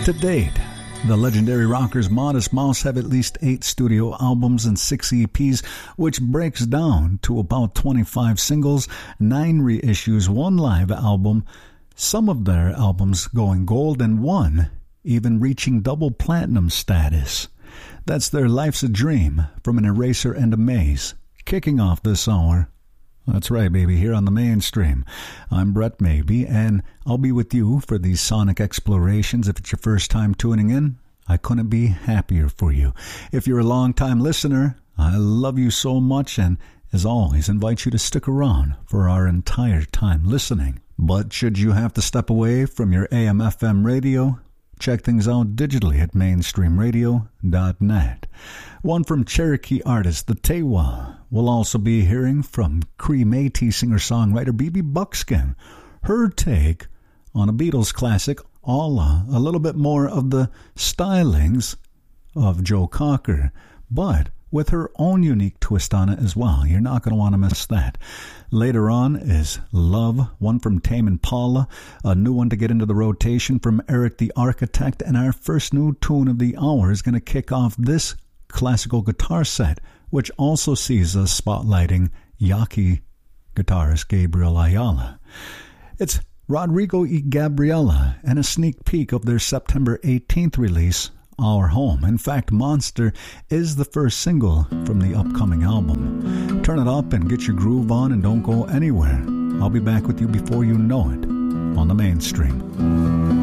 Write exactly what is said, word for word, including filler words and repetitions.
To date, the legendary rockers Modest Mouse have at least eight studio albums and six E Ps, which breaks down to about twenty-five singles, nine reissues, one live album, some of their albums going gold, and one even reaching double platinum status. That's their Life's a Dream from An Eraser and a Maze, kicking off this hour. That's right, baby, here on the Mainstream. I'm Brett Maybe, and I'll be with you for these sonic explorations. If it's your first time tuning in, I couldn't be happier for you. If you're a long-time listener, I love you so much, and as always, invite you to stick around for our entire time listening. But should you have to step away from your A M F M radio, check things out digitally at mainstream radio dot net. One from Cherokee artist The Tewa. We'll also be hearing from Cree Métis singer-songwriter B B Buckskin. Her take on a Beatles classic, Alla, a little bit more of the stylings of Joe Cocker, but with her own unique twist on it as well. You're not going to want to miss that. Later on is Love, one from Tame Impala, a new one to get into the rotation from Eric the Architect, and our first new tune of the hour is going to kick off this classical guitar set, which also sees us spotlighting Yaqui guitarist Gabriel Ayala. It's Rodrigo y Gabriela and a sneak peek of their September eighteenth release, Our Home. In fact, Monster is the first single from the upcoming album. Turn it up and get your groove on and don't go anywhere. I'll be back with you before you know it on the Mainstream.